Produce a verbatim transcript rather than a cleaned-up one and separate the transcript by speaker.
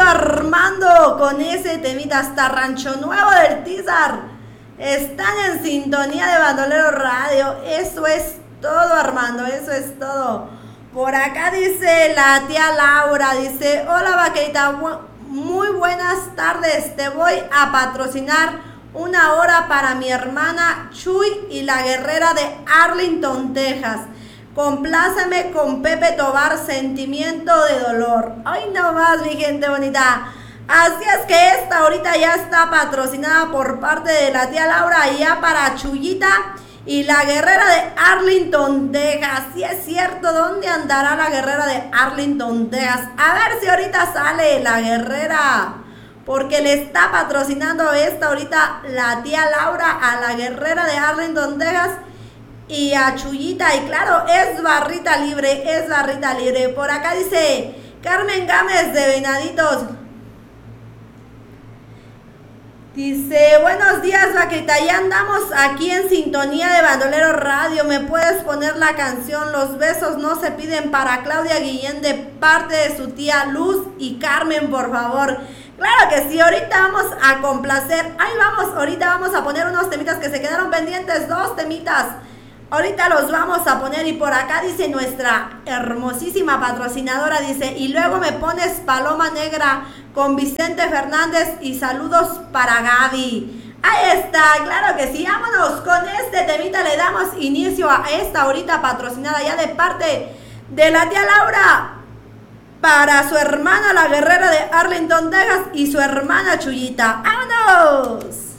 Speaker 1: Armando con ese temita hasta Rancho Nuevo del Tizar. Están en sintonía de Bandolero Radio. Eso es todo, Armando, eso es todo. Por acá dice la tía Laura, dice, hola vaquerita, muy buenas tardes, te voy a patrocinar una hora para mi hermana Chuy y la guerrera de Arlington, Texas. Compláceme con Pepe Tobar, Sentimiento de Dolor. Ay, no más, mi gente bonita. Así es que esta ahorita ya está patrocinada por parte de la tía Laura, ya para Chuyita y la guerrera de Arlington, Texas. Sí es cierto, ¿dónde andará la guerrera de Arlington, Texas? A ver si ahorita sale la guerrera, porque le está patrocinando esta ahorita la tía Laura a la guerrera de Arlington, Texas y a Chuyita. Y claro, es barrita libre, es barrita libre. Por acá dice Carmen Gámez de Venaditos. Dice, buenos días vaquerita, ya andamos aquí en sintonía de Bandolero Radio. ¿Me puedes poner la canción Los besos no se piden para Claudia Guillén de parte de su tía Luz y Carmen, por favor? Claro que sí, ahorita vamos a complacer. Ahí vamos, ahorita vamos a poner unos temitas que se quedaron pendientes, dos temitas. Ahorita los vamos a poner y por acá dice nuestra hermosísima patrocinadora, dice, y luego me pones Paloma Negra con Vicente Fernández y saludos para Gaby. Ahí está, claro que sí, vámonos con este temita, le damos inicio a esta ahorita patrocinada ya de parte de la tía Laura para su hermana la guerrera de Arlington, Texas y su hermana Chuyita. ¡Vámonos!